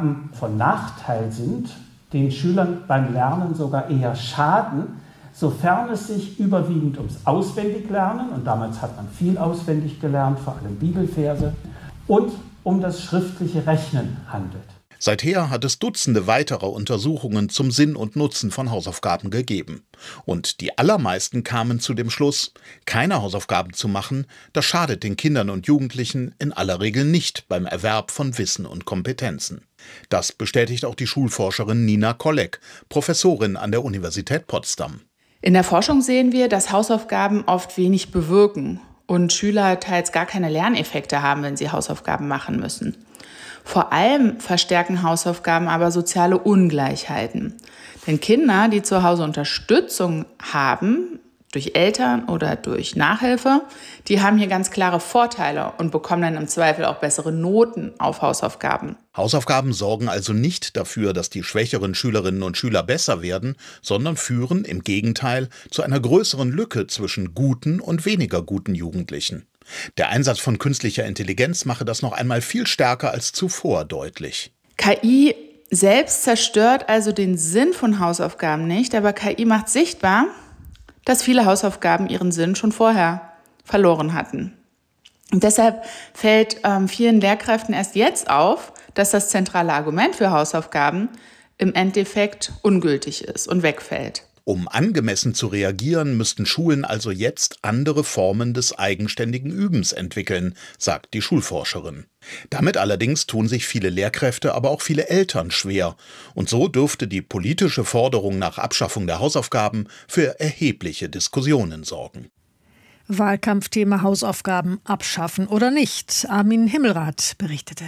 Hausaufgaben von Nachteil sind, den Schülern beim Lernen sogar eher schaden, sofern es sich überwiegend ums Auswendiglernen, und damals hat man viel auswendig gelernt, vor allem Bibelverse, und um das schriftliche Rechnen handelt. Seither hat es Dutzende weiterer Untersuchungen zum Sinn und Nutzen von Hausaufgaben gegeben. Und die allermeisten kamen zu dem Schluss, keine Hausaufgaben zu machen, das schadet den Kindern und Jugendlichen in aller Regel nicht beim Erwerb von Wissen und Kompetenzen. Das bestätigt auch die Schulforscherin Nina Kolleg, Professorin an der Universität Potsdam. In der Forschung sehen wir, dass Hausaufgaben oft wenig bewirken und Schüler teils gar keine Lerneffekte haben, wenn sie Hausaufgaben machen müssen. Vor allem verstärken Hausaufgaben aber soziale Ungleichheiten. Denn Kinder, die zu Hause Unterstützung haben, durch Eltern oder durch Nachhilfe, die haben hier ganz klare Vorteile und bekommen dann im Zweifel auch bessere Noten auf Hausaufgaben. Hausaufgaben sorgen also nicht dafür, dass die schwächeren Schülerinnen und Schüler besser werden, sondern führen im Gegenteil zu einer größeren Lücke zwischen guten und weniger guten Jugendlichen. Der Einsatz von künstlicher Intelligenz mache das noch einmal viel stärker als zuvor deutlich. KI selbst zerstört also den Sinn von Hausaufgaben nicht, aber KI macht sichtbar, dass viele Hausaufgaben ihren Sinn schon vorher verloren hatten. Und deshalb fällt vielen Lehrkräften erst jetzt auf, dass das zentrale Argument für Hausaufgaben im Endeffekt ungültig ist und wegfällt. Um angemessen zu reagieren, müssten Schulen also jetzt andere Formen des eigenständigen Übens entwickeln, sagt die Schulforscherin. Damit allerdings tun sich viele Lehrkräfte, aber auch viele Eltern schwer. Und so dürfte die politische Forderung nach Abschaffung der Hausaufgaben für erhebliche Diskussionen sorgen. Wahlkampfthema Hausaufgaben abschaffen oder nicht? Armin Himmelrath berichtete.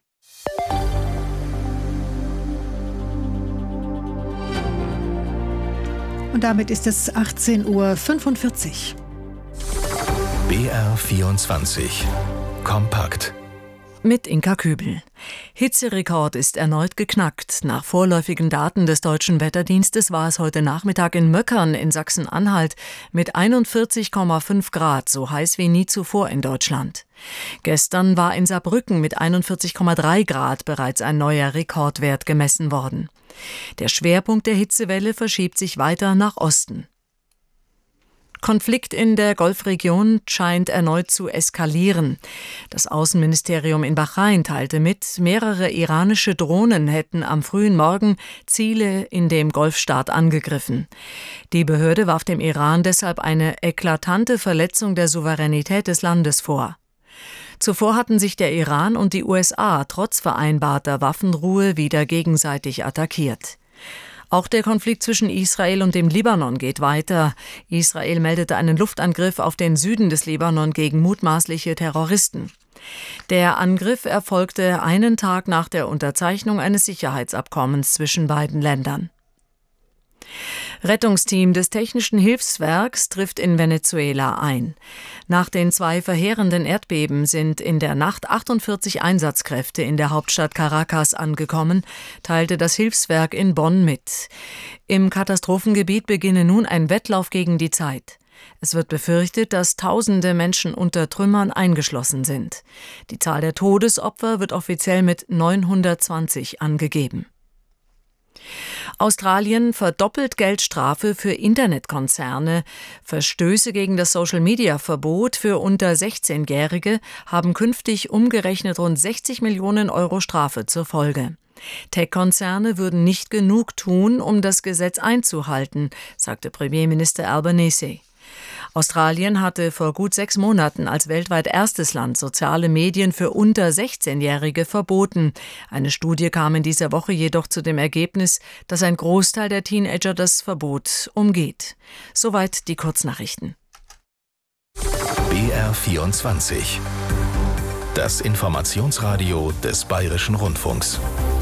Und damit ist es 18:45 Uhr. BR24 Kompakt. Mit Inka Kübel. Hitzerekord ist erneut geknackt. Nach vorläufigen Daten des Deutschen Wetterdienstes war es heute Nachmittag in Möckern in Sachsen-Anhalt mit 41,5 Grad, so heiß wie nie zuvor in Deutschland. Gestern war in Saarbrücken mit 41,3 Grad bereits ein neuer Rekordwert gemessen worden. Der Schwerpunkt der Hitzewelle verschiebt sich weiter nach Osten. Konflikt in der Golfregion scheint erneut zu eskalieren. Das Außenministerium in Bahrain teilte mit, mehrere iranische Drohnen hätten am frühen Morgen Ziele in dem Golfstaat angegriffen. Die Behörde warf dem Iran deshalb eine eklatante Verletzung der Souveränität des Landes vor. Zuvor hatten sich der Iran und die USA trotz vereinbarter Waffenruhe wieder gegenseitig attackiert. Auch der Konflikt zwischen Israel und dem Libanon geht weiter. Israel meldete einen Luftangriff auf den Süden des Libanon gegen mutmaßliche Terroristen. Der Angriff erfolgte einen Tag nach der Unterzeichnung eines Sicherheitsabkommens zwischen beiden Ländern. Rettungsteam des Technischen Hilfswerks trifft in Venezuela ein. Nach den 2 verheerenden Erdbeben sind in der Nacht 48 Einsatzkräfte in der Hauptstadt Caracas angekommen, teilte das Hilfswerk in Bonn mit. Im Katastrophengebiet beginne nun ein Wettlauf gegen die Zeit. Es wird befürchtet, dass Tausende Menschen unter Trümmern eingeschlossen sind. Die Zahl der Todesopfer wird offiziell mit 920 angegeben. Australien verdoppelt Geldstrafe für Internetkonzerne. Verstöße gegen das Social-Media-Verbot für unter 16-Jährige haben künftig umgerechnet rund 60 Millionen Euro Strafe zur Folge. Tech-Konzerne würden nicht genug tun, um das Gesetz einzuhalten, sagte Premierminister Albanese. Australien hatte vor gut 6 Monaten als weltweit erstes Land soziale Medien für unter 16-Jährige verboten. Eine Studie kam in dieser Woche jedoch zu dem Ergebnis, dass ein Großteil der Teenager das Verbot umgeht. Soweit die Kurznachrichten. BR24. Das Informationsradio des Bayerischen Rundfunks.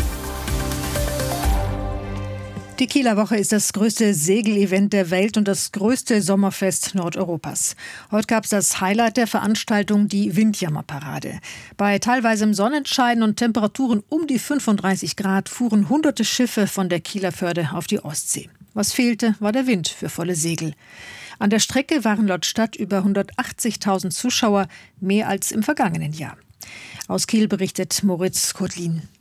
Die Kieler Woche ist das größte Segelevent der Welt und das größte Sommerfest Nordeuropas. Heute gab es das Highlight der Veranstaltung, die Windjammerparade. Bei teilweisem Sonnenschein und Temperaturen um die 35 Grad fuhren hunderte Schiffe von der Kieler Förde auf die Ostsee. Was fehlte, war der Wind für volle Segel. An der Strecke waren laut Stadt über 180.000 Zuschauer, mehr als im vergangenen Jahr. Aus Kiel berichtet Moritz Kotlin.